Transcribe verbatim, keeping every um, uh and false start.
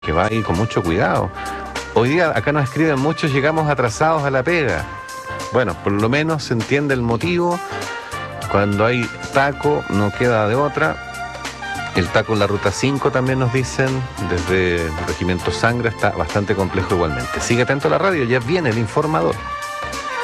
que va a ir con mucho cuidado. Hoy día acá nos escriben muchos, llegamos atrasados a la pega. Bueno, por lo menos se entiende el motivo. Cuando hay taco, no queda de otra. El taco en la ruta cinco también nos dicen, desde el Regimiento Sangra, está bastante complejo igualmente. Sigue atento a la radio, ya viene el informador.